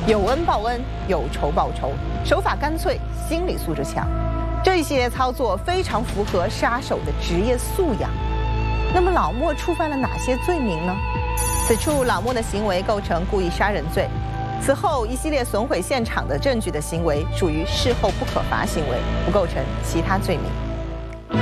有恩报恩，有仇报仇，手法干脆，心理素质强。这一系列操作非常符合杀手的职业素养。那么老莫触犯了哪些罪名呢？此处老莫的行为构成故意杀人罪，此后一系列损毁现场的证据的行为属于事后不可罚行为，不构成其他罪名。